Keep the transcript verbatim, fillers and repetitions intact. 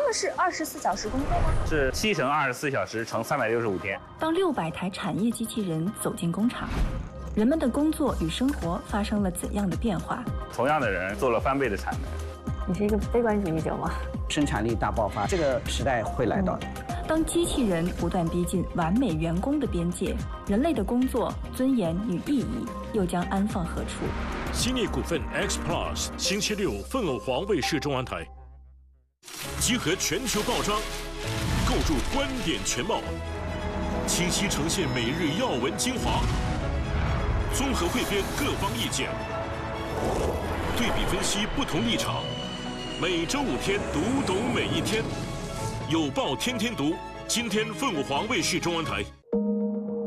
个是二十四小时工作吗？ 是七乘二十四小时乘三百六十五天。 当六百台产业机器人走进工厂，人们的工作与生活发生了怎样的变化？ 同样的人做了翻倍的产能。 你是一个悲观主义者吗？ 生产力大爆发，这个时代会来到的。 嗯、当机器人不断逼近完美员工的边界，人类的工作尊严与意义又将安放何处？ 兴业股份 X Plus 星期六凤凰卫卫视中央台，集合全球报章，构筑观点全貌，清晰呈现每日要闻精华，综合汇编各方意见，对比分析不同立场。每周五天读懂每一天，有报天天读。今天凤凰卫视中央台。